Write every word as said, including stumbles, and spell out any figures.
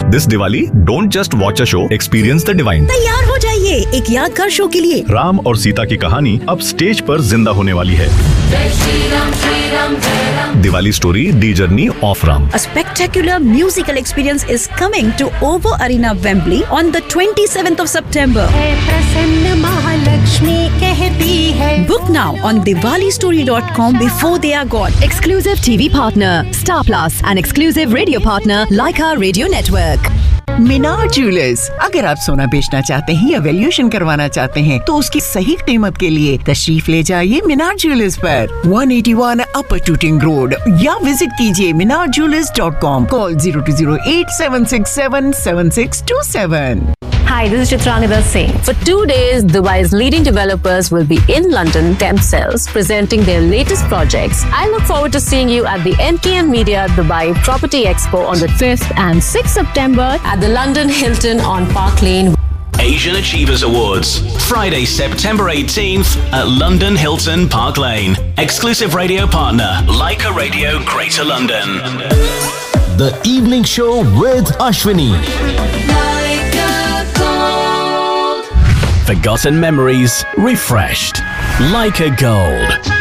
This Diwali, don't just watch a show, experience the divine. तैयार हो जाइए एक यादगार शो के लिए। राम और सीता की कहानी अब स्टेज पर जिंदा होने वाली है। Diwali story, The Journey of Ram. A spectacular musical experience is coming to OVO Arena, Wembley on the twenty-seventh of September. Book now on Diwali story dot com before they are gone. Exclusive T V partner Star Plus and exclusive radio partner Leica Radio Network. Minar jewellers, अगर आप सोना बेचना चाहते हैं या valuation करवाना चाहते हैं तो उसकी सही कीमत के लिए तशरीफ ले जाइए मीनार ज्वेलर्स पर एक सौ इक्यासी अपर टूटिंग रोड या विजिट कीजिए मीनार jewellers dot com. Call zero to zero eight seven six seven seven six to seven. Hi, this is Chitranida Singh. For two days, Dubai's leading developers will be in London themselves presenting their latest projects. I look forward to seeing you at the M K M Media Dubai Property Expo on the fifth and sixth September at the London Hilton on Park Lane. Asian Achievers Awards, Friday, September eighteenth at London Hilton Park Lane. Exclusive radio partner, Leica Radio Greater London. The Evening Show with Ashwini. Forgotten memories refreshed. Leica Gold.